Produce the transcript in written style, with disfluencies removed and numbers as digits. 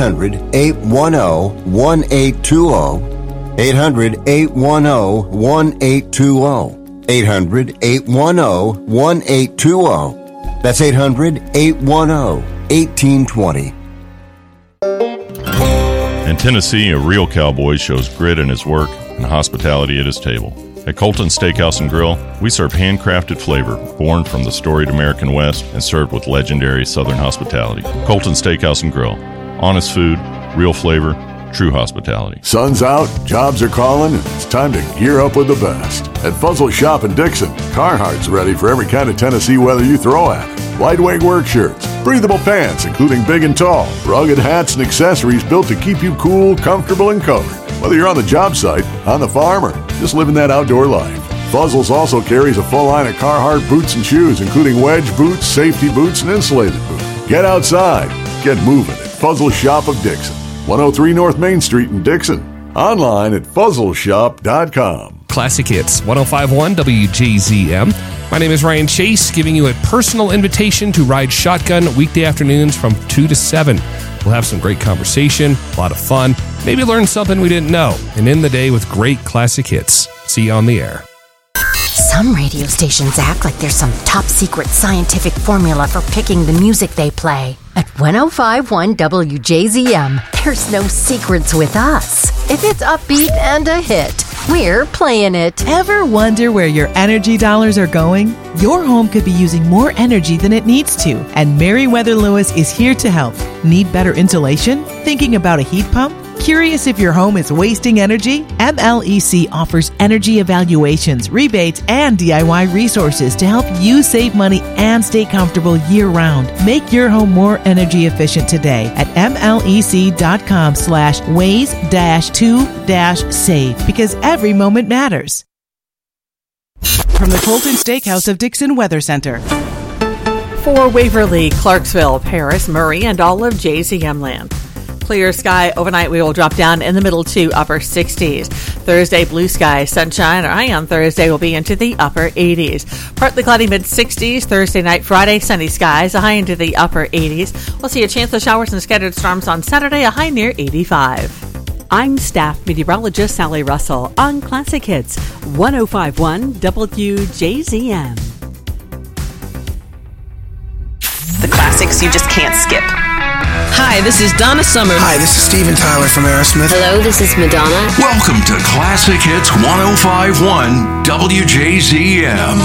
800-810-1820. 800-810-1820. 800-810-1820. That's 800-810-1820. In Tennessee, a real cowboy shows grit in his work and hospitality at his table. At Colton Steakhouse and Grill, we serve handcrafted flavor born from the storied American West and served with legendary Southern hospitality. Colton Steakhouse and Grill. Honest food, real flavor, true hospitality. Sun's out, jobs are calling, and it's time to gear up with the best. At Fuzzle Shop in Dixon, Carhartt's ready for every kind of Tennessee weather you throw at it. Lightweight work shirts, breathable pants, including big and tall, rugged hats and accessories built to keep you cool, comfortable, and covered. Whether you're on the job site, on the farm, or just living that outdoor life. Fuzzles also carries a full line of Carhartt boots and shoes, including wedge boots, safety boots, and insulated boots. Get outside. Get moving at Fuzzle Shop of Dixon. 103 North Main Street in Dixon. Online at fuzzleshop.com. Classic Hits, 105.1 WJZM. My name is Ryan Chase, giving you a personal invitation to ride shotgun weekday afternoons from 2 to 7. We'll have some great conversation, a lot of fun, maybe learn something we didn't know, and end the day with great classic hits. See you on the air. Some radio stations act like there's some top secret scientific formula for picking the music they play. At 105.1 WJZM, there's no secrets with us. If it's upbeat and a hit, we're playing it. Ever wonder where your energy dollars are going? Your home could be using more energy than it needs to, and Meriwether Lewis is here to help. Need better insulation? Thinking about a heat pump? Curious if your home is wasting energy? MLEC offers energy evaluations, rebates, and DIY resources to help you save money and stay comfortable year-round. Make your home more energy efficient today at mlec.com/ways-to-save, because every moment matters. From the Colton Steakhouse of Dixon Weather Center. For Waverly, Clarksville, Paris, Murray, and all of JZM land. Clear sky overnight. We will drop down in the middle to upper 60s. Thursday, blue sky, sunshine. Our high on Thursday will be into the upper 80s. Partly cloudy mid 60s. Thursday night, Friday, sunny skies, a high into the upper 80s. We'll see a chance of showers and scattered storms on Saturday, a high near 85. I'm staff meteorologist Sally Russell on Classic Hits 105.1 WJZM. The classics you just can't skip. Hi, this is Donna Summer. Hi, this is Steven Tyler from Aerosmith. Hello, this is Madonna. Welcome to Classic Hits 105.1 WJZM.